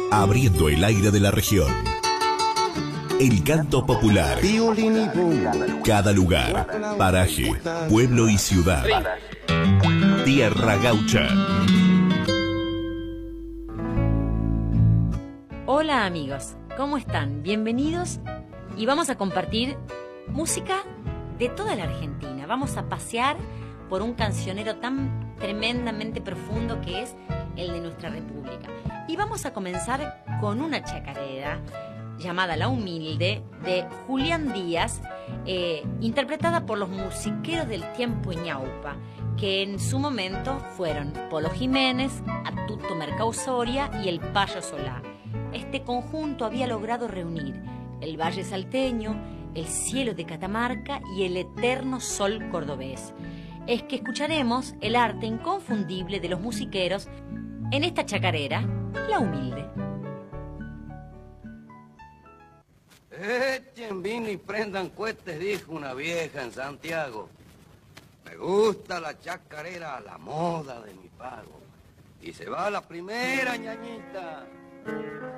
abriendo el aire de la región. El canto popular. Cada lugar, paraje, pueblo y ciudad. Tierra Gaucha. Hola amigos, ¿cómo están? Bienvenidos y vamos a compartir música de toda la Argentina. Vamos a pasear por un cancionero tan tremendamente profundo que es el de nuestra República. Y vamos a comenzar con una chacarera llamada La Humilde, de Julián Díaz, interpretada por los musiqueros del tiempo Ñaupa, que en su momento fueron Polo Jiménez, Atuto Mercado Soria y el Payo Solá. Este conjunto había logrado reunir el Valle Salteño, el cielo de Catamarca y el eterno sol cordobés. Es que escucharemos el arte inconfundible de los musiqueros en esta chacarera, La Humilde. Echen vino y prendan cohetes, dijo una vieja en Santiago. Me gusta la chacarera a la moda de mi pago. Y se va la primera, ñañita.